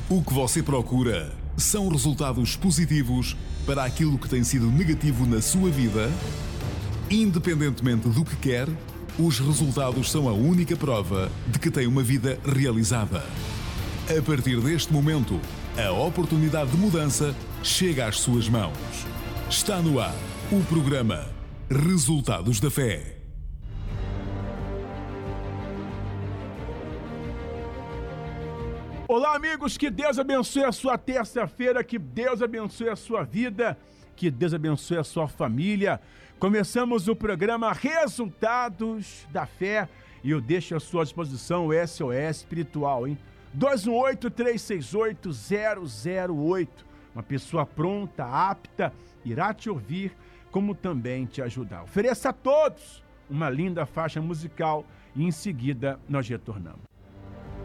O que você procura são resultados positivos para aquilo que tem sido negativo na sua vida? Independentemente do que quer, os resultados são a única prova de que tem uma vida realizada. A partir deste momento, a oportunidade de mudança chega às suas mãos. Está no ar o programa Resultados da Fé. Olá, amigos, que Deus abençoe a sua terça-feira, que Deus abençoe a sua vida, que Deus abençoe a sua família. Começamos o programa Resultados da Fé e eu deixo à sua disposição o SOS espiritual, hein? 218-368-008. Uma pessoa pronta, apta, irá te ouvir, como também te ajudar. Ofereça a todos uma linda faixa musical e em seguida nós retornamos.